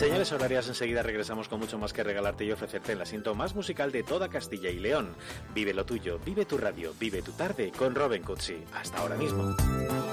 Señales horarias, enseguida regresamos con mucho más que regalarte y ofrecerte el asiento más musical de toda Castilla y León. Vive lo tuyo, vive tu radio, vive tu tarde con Robin Cutsi. Hasta ahora mismo.